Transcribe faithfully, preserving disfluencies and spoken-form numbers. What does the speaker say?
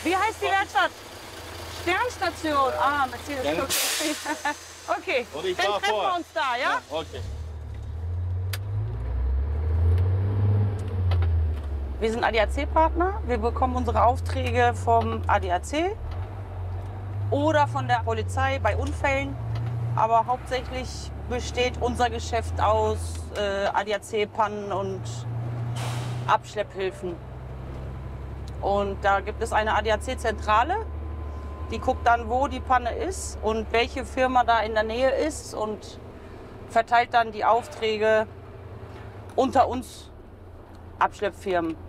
Wie heißt die Werkstatt? Sternstation. Ah, Mercedes. Okay, Und ich dann fahr treffen vor. wir uns da, ja? Ja, okay. Wir sind A D A C-Partner. Wir bekommen unsere Aufträge vom A D A C oder von der Polizei bei Unfällen. Aber hauptsächlich besteht unser Geschäft aus äh, A D A C-Pannen und Abschlepphilfen. Und da gibt es eine A D A C-Zentrale, die guckt dann, wo die Panne ist und welche Firma da in der Nähe ist und verteilt dann die Aufträge unter uns Abschleppfirmen.